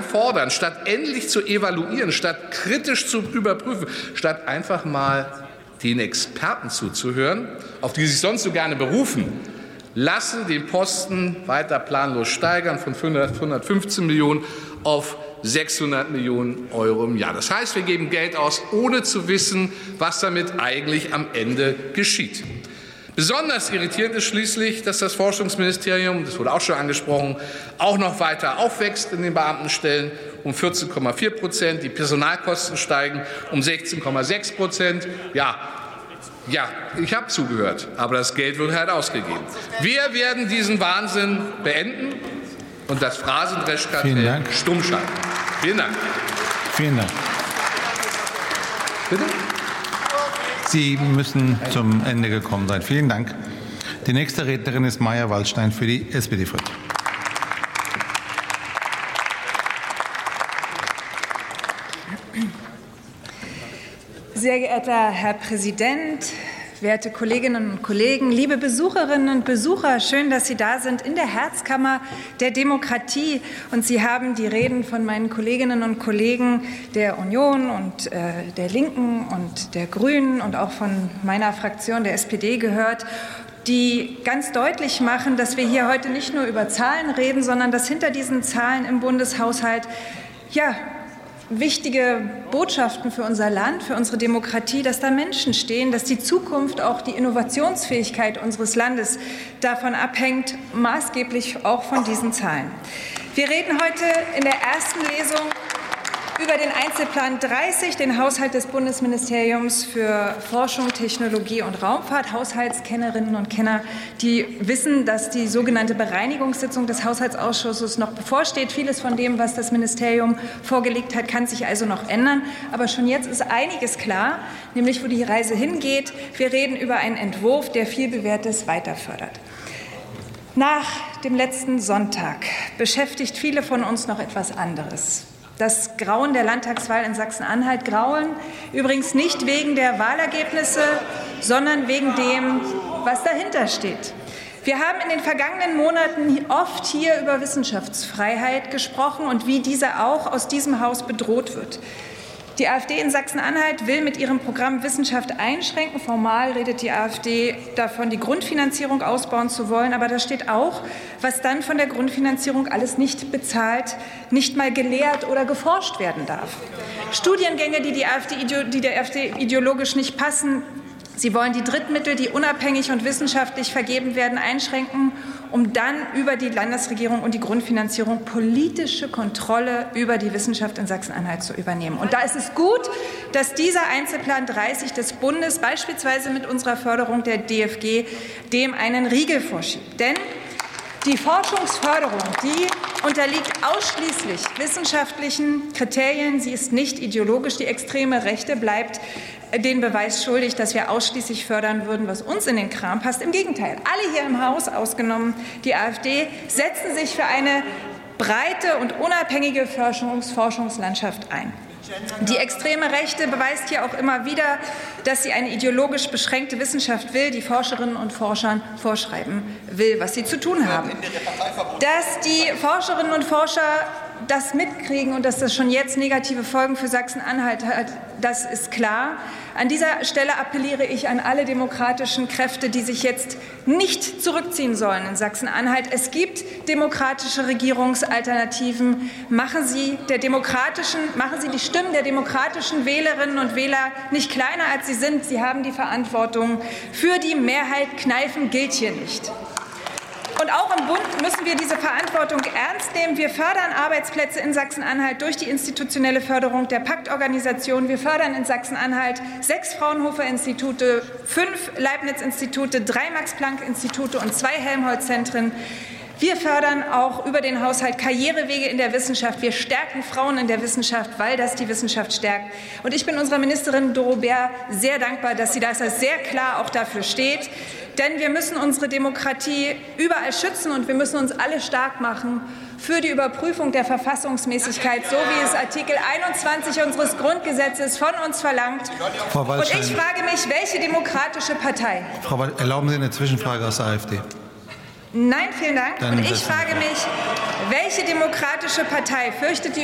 fordern, statt endlich zu evaluieren, statt kritisch zu überprüfen, statt einfach mal den Experten zuzuhören, auf die Sie sich sonst so gerne berufen, lassen den Posten weiter planlos steigern von 115 Millionen auf 600 Millionen Euro im Jahr. Das heißt, wir geben Geld aus, ohne zu wissen, was damit eigentlich am Ende geschieht. Besonders irritierend ist schließlich, dass das Forschungsministerium, das wurde auch schon angesprochen, auch noch weiter aufwächst in den Beamtenstellen um 14,4%. Die Personalkosten steigen um 16,6%. Ja, ich habe zugehört, aber das Geld wird halt ausgegeben. Wir werden diesen Wahnsinn beenden und das Phrasendreschkartell stumm schalten. Vielen Dank. Vielen Dank. Bitte? Sie müssen zum Ende gekommen sein. Vielen Dank. Die nächste Rednerin ist Maja Waldstein für die SPD-Fraktion. Sehr geehrter Herr Präsident, werte Kolleginnen und Kollegen, liebe Besucherinnen und Besucher, schön, dass Sie da sind in der Herzkammer der Demokratie. Und Sie haben die Reden von meinen Kolleginnen und Kollegen der Union und der Linken und der Grünen und auch von meiner Fraktion der SPD gehört, die ganz deutlich machen, dass wir hier heute nicht nur über Zahlen reden, sondern dass hinter diesen Zahlen im Bundeshaushalt wichtige Botschaften für unser Land, für unsere Demokratie, dass da Menschen stehen, dass die Zukunft, auch die Innovationsfähigkeit unseres Landes davon abhängt, maßgeblich auch von diesen Zahlen. Wir reden heute in der ersten Lesung über den Einzelplan 30, den Haushalt des Bundesministeriums für Forschung, Technologie und Raumfahrt. Haushaltskennerinnen und Kenner, die wissen, dass die sogenannte Bereinigungssitzung des Haushaltsausschusses noch bevorsteht. Vieles von dem, was das Ministerium vorgelegt hat, kann sich also noch ändern. Aber schon jetzt ist einiges klar, nämlich wo die Reise hingeht. Wir reden über einen Entwurf, der viel Bewährtes weiter fördert. Nach dem letzten Sonntag beschäftigt viele von uns noch etwas anderes. Das Grauen der Landtagswahl in Sachsen-Anhalt. Grauen übrigens nicht wegen der Wahlergebnisse, sondern wegen dem, was dahinter steht. Wir haben in den vergangenen Monaten oft hier über Wissenschaftsfreiheit gesprochen und wie diese auch aus diesem Haus bedroht wird. Die AfD in Sachsen-Anhalt will mit ihrem Programm Wissenschaft einschränken. Formal redet die AfD davon, die Grundfinanzierung ausbauen zu wollen. Aber da steht auch, was dann von der Grundfinanzierung alles nicht bezahlt, nicht mal gelehrt oder geforscht werden darf. Studiengänge, die der AfD ideologisch nicht passen. Sie wollen die Drittmittel, die unabhängig und wissenschaftlich vergeben werden, einschränken, um dann über die Landesregierung und die Grundfinanzierung politische Kontrolle über die Wissenschaft in Sachsen-Anhalt zu übernehmen. Und da ist es gut, dass dieser Einzelplan 30 des Bundes beispielsweise mit unserer Förderung der DFG dem einen Riegel vorschiebt. Denn die Forschungsförderung, die unterliegt ausschließlich wissenschaftlichen Kriterien. Sie ist nicht ideologisch. Die extreme Rechte bleibt den Beweis schuldig, dass wir ausschließlich fördern würden, was uns in den Kram passt. Im Gegenteil, alle hier im Haus, ausgenommen die AfD, setzen sich für eine breite und unabhängige Forschungslandschaft ein. Die extreme Rechte beweist hier auch immer wieder, dass sie eine ideologisch beschränkte Wissenschaft will, die Forscherinnen und Forschern vorschreiben will, was sie zu tun haben. Dass die Forscherinnen und Forscher das mitkriegen und dass das schon jetzt negative Folgen für Sachsen-Anhalt hat, das ist klar. An dieser Stelle appelliere ich an alle demokratischen Kräfte, die sich jetzt nicht zurückziehen sollen in Sachsen-Anhalt. Es gibt demokratische Regierungsalternativen. Machen Sie die Stimmen der demokratischen Wählerinnen und Wähler nicht kleiner, als sie sind. Sie haben die Verantwortung für die Mehrheit. Kneifen gilt hier nicht. Und auch im Bund müssen wir diese Verantwortung ernst nehmen. Wir fördern Arbeitsplätze in Sachsen-Anhalt durch die institutionelle Förderung der Paktorganisation. Wir fördern in Sachsen-Anhalt 6 Fraunhofer-Institute, 5 Leibniz-Institute, 3 Max-Planck-Institute und 2 Helmholtz-Zentren. Wir fördern auch über den Haushalt Karrierewege in der Wissenschaft. Wir stärken Frauen in der Wissenschaft, weil das die Wissenschaft stärkt. Und ich bin unserer Ministerin Doro Bär sehr dankbar, dass sie da sehr klar auch dafür steht. Denn wir müssen unsere Demokratie überall schützen und wir müssen uns alle stark machen für die Überprüfung der Verfassungsmäßigkeit, so wie es Artikel 21 unseres Grundgesetzes von uns verlangt. Und ich frage mich, welche demokratische Partei? Frau Waldstein, erlauben Sie eine Zwischenfrage aus der AfD? Nein, vielen Dank. Und ich frage mich, welche demokratische Partei fürchtet die